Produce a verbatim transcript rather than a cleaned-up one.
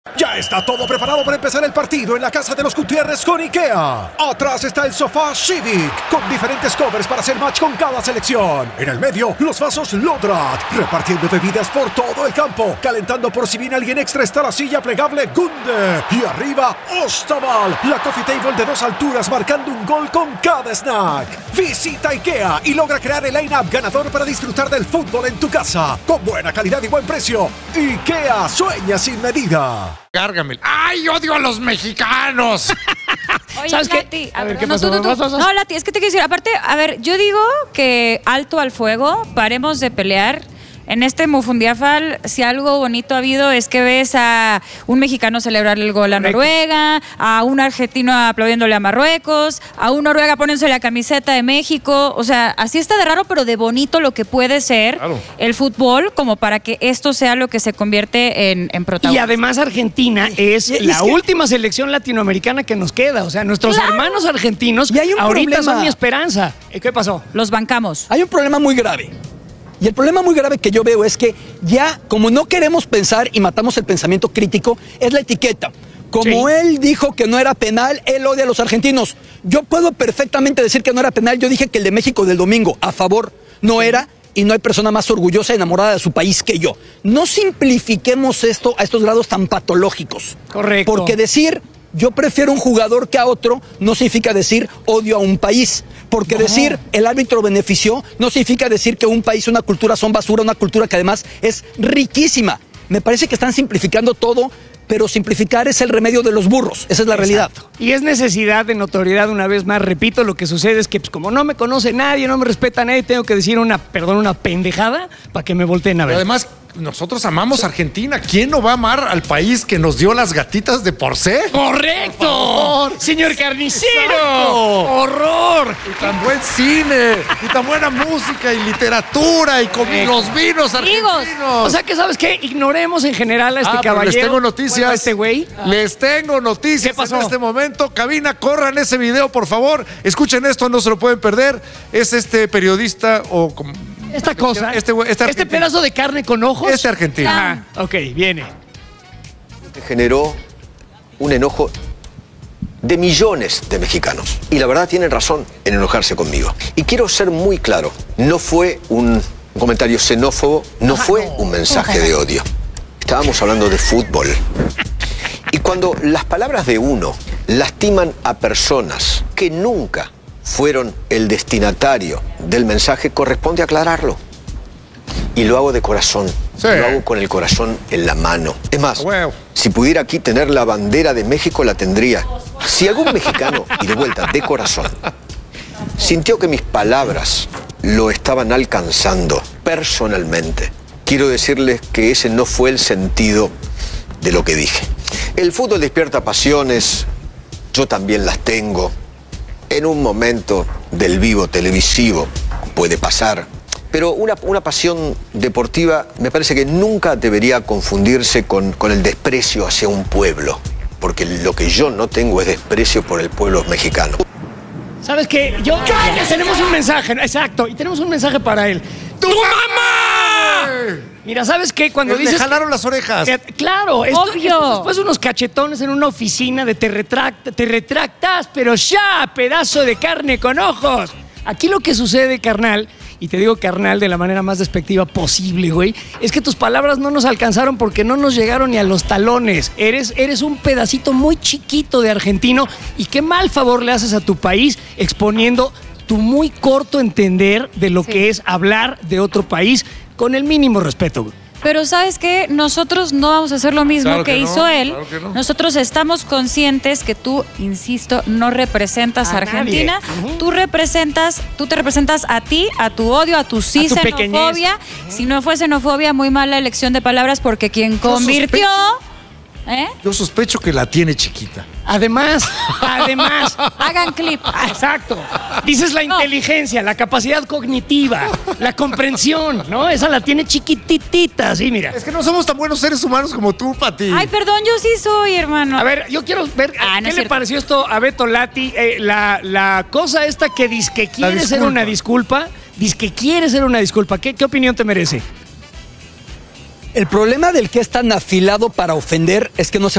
Ya está todo preparado para empezar el partido en la casa de los Gutiérrez con IKEA. Atrás está el sofá Civic, con diferentes covers para hacer match con cada selección. En el medio, los vasos Lodrat, repartiendo bebidas por todo el campo. Calentando por si viene alguien extra está la silla plegable Gunde. Y arriba, Ostaval, la coffee table de dos alturas marcando un gol con cada snack. Visita IKEA y logra crear el line-up ganador para disfrutar del fútbol en tu casa. Con buena calidad y buen precio. IKEA, sueña sin medida. Gárgame. ¡Ay, odio a los mexicanos! Oye, ¿Sabes qué? Lati, a A ver, ver, ¿qué no, pasó? tú, tú, tú. ¿Vas, vas, vas? No, Lati, es que te quiero decir, aparte, a ver, yo digo que alto al fuego, paremos de pelear. En este Mufundiafal, si algo bonito ha habido es que ves a un mexicano celebrar el gol a Correcto. Noruega, a un argentino aplaudiéndole a Marruecos, a un Noruega poniéndose la camiseta de México. O sea, así está de raro, pero de bonito lo que puede ser Claro. el fútbol, como para que esto sea lo que se convierte en, en Y protagonista. además Argentina es Y- y la es que- última selección latinoamericana que nos queda. O sea, nuestros ¡Claro! hermanos argentinos Y hay un ahorita problema. son mi esperanza. ¿Qué pasó? Los bancamos. Hay un problema muy grave. Y el problema muy grave que yo veo es que ya, como no queremos pensar y matamos el pensamiento crítico, es la etiqueta. Como Sí. él dijo que no era penal, él odia a los argentinos. Yo puedo perfectamente decir que no era penal. Yo dije que el de México del domingo, a favor, no era. Y no hay persona más orgullosa y enamorada de su país que yo. No simplifiquemos esto a estos grados tan patológicos. Correcto. Porque decir yo prefiero un jugador que a otro no significa decir odio a un país. Porque decir el árbitro benefició no significa decir que un país y una cultura son basura, una cultura que además es riquísima. Me parece que están simplificando todo, pero simplificar es el remedio de los burros. Esa es la realidad. Y es necesidad de notoriedad una vez más. Repito, lo que sucede es que pues, como no me conoce nadie, no me respeta nadie, tengo que decir una, perdón, una pendejada para que me volteen a ver. Pero además, nosotros amamos a Argentina. ¿Quién no va a amar al país que nos dio las gatitas de Porcé? ¡Correcto! ¡Señor carnicero! Exacto. ¡Horror! Y tan buen cine, y tan buena música, y literatura, y con Correcto. los vinos Amigos. argentinos. O sea que, ¿sabes qué? Ignoremos en general a este Ah, pero caballero. les tengo noticias. Bueno, a este güey. Les tengo noticias ¿Qué pasó? en este momento. Cabina, corran ese video, por favor. Escuchen esto, no se lo pueden perder. Es este periodista o... como- Esta cosa. Este, güey- este este argentino. pedazo de carne con ojos. Este argentino. Ajá. Ok, viene. Generó un enojo de millones de mexicanos. Y la verdad tienen razón en enojarse conmigo. Y quiero ser muy claro, no fue un comentario xenófobo, no fue un mensaje de odio. Estábamos hablando de fútbol. Y cuando las palabras de uno lastiman a personas que nunca fueron el destinatario del mensaje, corresponde aclararlo. Y lo hago de corazón. Sí. Lo hago con el corazón en la mano. Es más, A huevo. si pudiera aquí tener la bandera de México, la tendría. Si algún mexicano, y de vuelta, de corazón, sintió que mis palabras lo estaban alcanzando personalmente, quiero decirles que ese no fue el sentido de lo que dije. El fútbol despierta pasiones, yo también las tengo. En un momento del vivo televisivo puede pasar. Pero una, una pasión deportiva me parece que nunca debería confundirse con, con el desprecio hacia un pueblo. Porque lo que yo no tengo es desprecio por el pueblo mexicano. ¿Sabes qué? Yo tenemos un mensaje, ¿no? Exacto, y tenemos un mensaje para él. ¡Tu mamá! Mira, ¿sabes qué? Cuando Le dices jalaron las orejas. Eh, claro, esto, Obvio. esto después de unos cachetones en una oficina de te, retracta, te retractas, pero ya, pedazo de carne con ojos. Aquí lo que sucede, carnal, y te digo carnal de la manera más despectiva posible, güey, es que tus palabras no nos alcanzaron porque no nos llegaron ni a los talones. Eres, eres un pedacito muy chiquito de argentino y qué mal favor le haces a tu país exponiendo tu muy corto entender de lo Sí. que es hablar de otro país con el mínimo respeto, güey. Pero ¿sabes qué? Nosotros no vamos a hacer lo mismo Claro que, que no, hizo él. claro que no. Nosotros estamos conscientes que tú, insisto, no representas a A Argentina. nadie. Ujú. Tú representas, tú te representas a ti, a tu odio, a tu sí A tu xenofobia. Si no fue xenofobia, muy mala elección de palabras porque quien convirtió... ¿Eh? Yo sospecho que la tiene chiquita. Además, además, Hagan clip. exacto. Dices la No. inteligencia, la capacidad cognitiva, la comprensión, ¿no? Esa la tiene chiquititita, sí, mira. Es que no somos tan buenos seres humanos como tú, Pati. Ay, perdón, yo sí soy, hermano. A ver, yo quiero ver Ah, no qué es le cierto. pareció esto a Beto Lati, eh, la, la cosa esta que dizque quiere ser disculpa. una disculpa, dizque quiere ser una disculpa. ¿Qué, qué opinión te merece? El problema del que es tan afilado para ofender es que no se